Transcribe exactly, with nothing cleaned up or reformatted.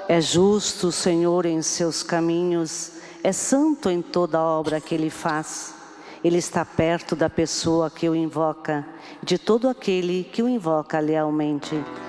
É justo o Senhor em seus caminhos, é santo em toda obra que Ele faz. Ele está perto da pessoa que o invoca, de todo aquele que o invoca lealmente.